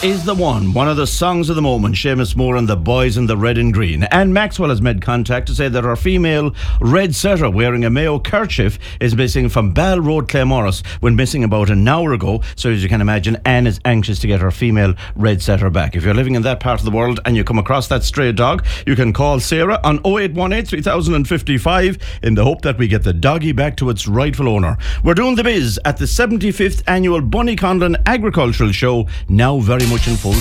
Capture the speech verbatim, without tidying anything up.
is the one. One of the songs of the moment. Seamus Moore and the Boys in the Red and Green. And Maxwell has made contact to say that our female red setter wearing a Mayo kerchief is missing from Ball Road, Claremorris. Went missing about an hour ago. So as you can imagine, Anne is anxious to get her female red setter back. If you're living in that part of the world and you come across that stray dog, you can call Sarah on oh eight one eight, three thousand fifty-five in the hope that we get the doggy back to its rightful owner. We're doing the biz at the seventy-fifth annual Bunny Conlon Agricultural Show, now very much in full